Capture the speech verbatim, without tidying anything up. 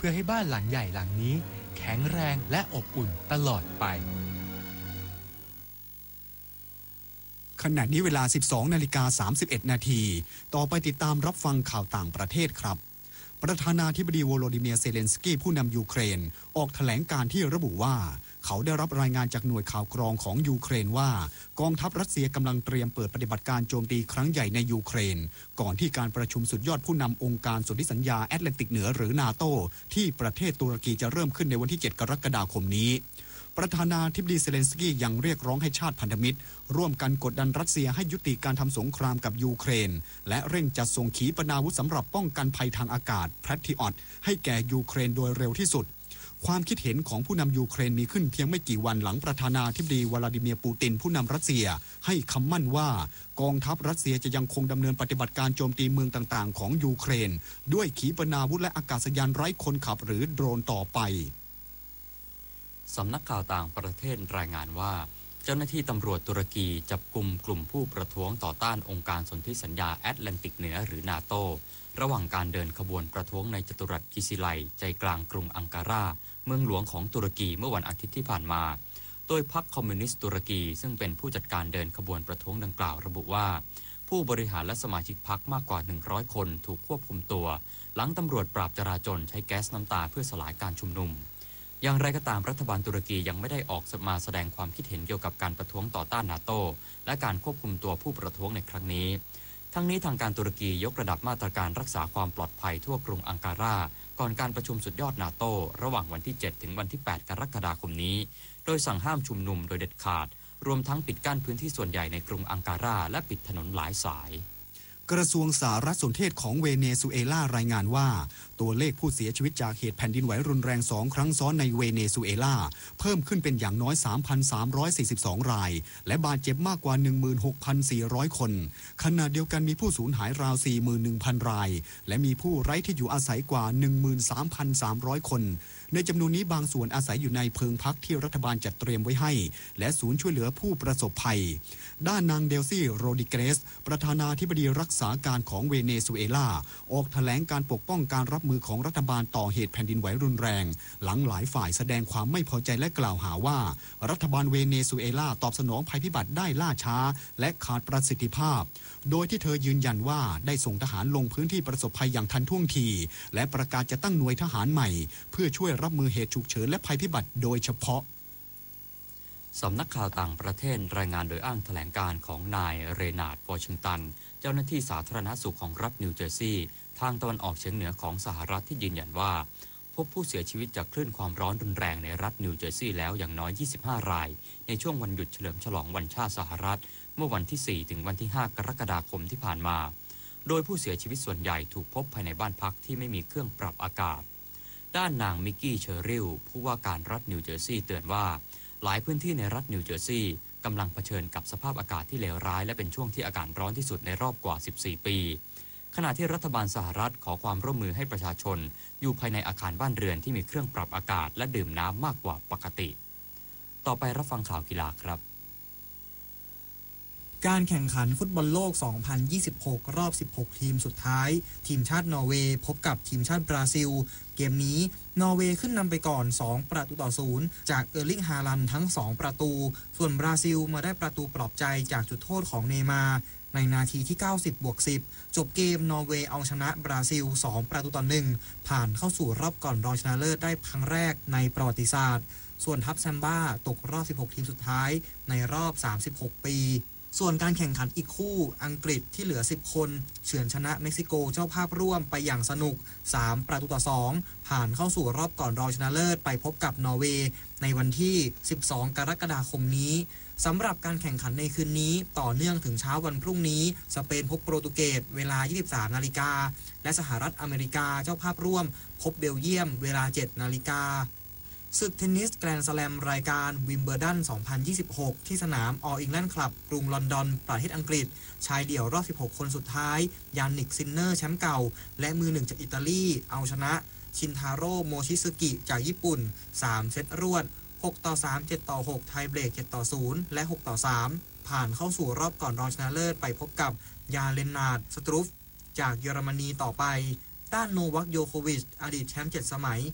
พื่อให้บ้านหลังใหญ่หลังนี้แข็งแรงและอบอุ่นตลอดไปขณะนี้เวลา สิบสองนาฬิกาสามสิบเอ็ดนาทีต่อไปติดตามรับฟังข่าวต่างประเทศครับประธานาธิบดีโวโลดิเมียร์เซเลนสกี้ผู้นำยูเครนออกแถลงการที่ระบุว่าเขาได้รับรายงานจากหน่วยข่าวกรองของยูเครนว่ากองทัพรัสเซียกำลังเตรียมเปิดปฏิบัติการโจมตีครั้งใหญ่ในยูเครนก่อนที่การประชุมสุดยอดผู้นำองค์การสนธิสัญญาแอตแลนติกเหนือหรือนาโตที่ประเทศตุรกีจะเริ่มขึ้นในวันที่เจ็ดกรกฎาคมนี้ประธานาธิบดีเซเลนสกี้ยังเรียกร้องให้ชาติพันธมิตรร่วมกันกดดันรัสเซียให้ยุติการทำสงครามกับยูเครนและเร่งจัดส่งขีปนาวุธสำหรับป้องกันภัยทางอากาศแพทริออตให้แก่ยูเครนโดยเร็วที่สุดความคิดเห็นของผู้นำยูเครนมีขึ้นเพียงไม่กี่วันหลังประธานาธิบดีวลาดิเมียร์ปูตินผู้นำรัสเซียให้คำมั่นว่ากองทัพรัสเซียจะยังคงดำเนินปฏิบัติการโจมตีเมืองต่างๆของยูเครนด้วยขีปนาวุธและอากาศยานไร้คนขับหรือโดรนต่อไปสำนักข่าวต่างประเทศรายงานว่าเจ้าหน้าที่ตำรวจตุรกีจับกุมกลุ่มผู้ประท้วงต่อต้านองค์การสนธิสัญญาแอตแลนติกเหนือหรือนาโตระหว่างการเดินขบวนประท้วงในจัตุรัสกิซิไลใจกลางกรุงอังการาเมืองหลวงของตุรกีเมื่อวันอาทิตย์ที่ผ่านมาโดยพรรคคอมมิวนิสต์ตุรกีซึ่งเป็นผู้จัดการเดินขบวนประท้วงดังกล่าวระบุว่าผู้บริหารและสมาชิกพรรคมากกว่าหนึ่งร้อยคนถูกควบคุมตัวหลังตำรวจปราบจราจรใช้แก๊สน้ำตาเพื่อสลายการชุมนุมอย่างไรก็ตามรัฐบาลตุรกียังไม่ได้ออกมาแสดงความคิดเห็นเกี่ยวกับการประท้วงต่อต้านนาโตและการควบคุมตัวผู้ประท้วงในครั้งนี้ทั้งนี้ทางการตุรกียกระดับมาตรการรักษาความปลอดภัยทั่วกรุงอังการาก่อนการประชุมสุดยอดนาโตระหว่างวันที่เจ็ดถึงวันที่แปดกรกฎาคมนี้โดยสั่งห้ามชุมนุมโดยเด็ดขาดรวมทั้งปิดกั้นพื้นที่ส่วนใหญ่ในกรุงอังการาและปิดถนนหลายสายกระทรวงสารสนเทศของเวเนซุเอลารายงานว่าตัวเลขผู้เสียชีวิตจากเหตุแผ่นดินไหวรุนแรงสองครั้งซ้อนในเวเนซุเอลาเพิ่มขึ้นเป็นอย่างน้อย สามพันสามร้อยสี่สิบสอง รายและบาดเจ็บมากกว่า หนึ่งหมื่นหกพันสี่ร้อย คนขณะเดียวกันมีผู้สูญหายราว สี่หมื่นหนึ่งพัน รายและมีผู้ไร้ที่อยู่อาศัยกว่า หนึ่งหมื่นสามพันสามร้อย คนในจำนวนนี้บางส่วนอาศัยอยู่ในเพิงพักที่รัฐบาลจัดเตรียมไว้ให้และศูนย์ช่วยเหลือผู้ประสบภัยด้านนางเดลซี่โรดิเกสประธานาธิบดีรักษาการของเวเนซุเอลาออกแถลงการปกป้องการรับมือของรัฐบาลต่อเหตุแผ่นดินไหวรุนแรงหลังหลายฝ่ายแสดงความไม่พอใจและกล่าวหาว่ารัฐบาลเวเนซุเอลาตอบสนองภัยพิบัติได้ล่าช้าและขาดประสิทธิภาพโดยที่เธอยืนยันว่าได้ส่งทหารลงพื้นที่ประสบภัยอย่างทันท่วงทีและประกาศจะตั้งหน่วยทหารใหม่เพื่อช่วยรับมือเหตุฉุกเฉินและภัยพิบัติโดยเฉพาะสำนักข่าวต่างประเทศรายงานโดยอ้างแถลงการของนายเรนาร์ดวอชิงตันเจ้าหน้าที่สาธารณสุขของรัฐนิวเจอร์ซีย์ทางตะวันออกเฉียงเหนือของสหรัฐที่ยืนยันว่าพบผู้เสียชีวิตจากคลื่นความร้อนรุนแรงในรัฐนิวเจอร์ซีย์แล้วอย่างน้อยยี่สิบห้ารายในช่วงวันหยุดเฉลิมฉลองวันชาติสหรัฐเมื่อวันที่สี่ถึงวันที่ห้ากรกฎาคมที่ผ่านมาโดยผู้เสียชีวิตส่วนใหญ่ถูกพบภายในบ้านพักที่ไม่มีเครื่องปรับอากาศด้านนางมิกกี้เชอริลผู้ว่าการรัฐนิวเจอร์ซีย์เตือนว่าหลายพื้นที่ในรัฐนิวเจอร์ซีย์กำลังเผชิญกับสภาพอากาศที่เลวร้ายและเป็นช่วงที่อากาศร้อนที่สุดในรอบกว่าสิบสี่ปีขณะที่รัฐบาลสหรัฐขอความร่วมมือให้ประชาชนอยู่ภายในอาคารบ้านเรือนที่มีเครื่องปรับอากาศและดื่มน้ำมากกว่าปกติต่อไปรับฟังข่าวกีฬาครับการแข่งขันฟุตบอลโลก สองพันยี่สิบหก รอบ สิบหก ทีมสุดท้ายทีมชาตินอร์เวย์พบกับทีมชาติบราซิลเกมนี้นอร์เวย์ขึ้นนำไปก่อนสองประตูต่อศูนย์จากเออร์ลิงฮาลันด์ทั้งสองประตูส่วนบราซิลมาได้ประตูปลอบใจจากจุดโทษของเนย์มาร์ในนาทีที่ เก้าสิบ บวก สิบจบเกมนอร์เวย์เอาชนะบราซิลสองประตูต่อหนึ่งผ่านเข้าสู่รอบก่อนรองชนะเลิศได้ครั้งแรกในประวัติศาสตร์ส่วนทัพแซมบ้าตกรอบสิบหกทีมสุดท้ายในรอบสามสิบหกปีส่วนการแข่งขันอีกคู่อังกฤษที่เหลือสิบคนเฉือนชนะเม็กซิโกเจ้าภาพร่วมไปอย่างสนุกสามประตูต่อสองผ่านเข้าสู่รอบก่อนรองชนะเลิศไปพบกับนอร์เวย์ในวันที่สิบสองกรกฎาคมนี้สำหรับการแข่งขันในคืนนี้ต่อเนื่องถึงเช้าวันพรุ่งนี้สเปนพบโปรตุเกสเวลา ยี่สิบสาม นาฬิกาและสหรัฐอเมริกาเจ้าภาพร่วมพบเบลเยียมเวลา เจ็ด นาฬิกาศึกเทนนิสแกรนด์สแลมรายการวิมเบิลดัน สองพันยี่สิบหก ที่สนามออลอิงแลนด์คลับกรุงลอนดอนประเทศอังกฤษชายเดี่ยวรอบสิบหกคนสุดท้ายยานนิกซินเนอร์แชมป์เก่าและมือหนึ่งจากอิตาลีเอาชนะชินทาโร่โมชิซึกิจากญี่ปุ่นสามเซตรวดหกต่อสาม เจ็ดต่อหกไทยเบรกเจ็ดต่อศูนย์และหกต่อสามผ่านเข้าสู่รอบก่อนรองชนะเลิศไปพบกับยาเลนนาร์ดสตรูฟจากเยอรมนีต่อไปด้านโนวัคโยโควิชอดีตแชมป์เจ็ดสมัย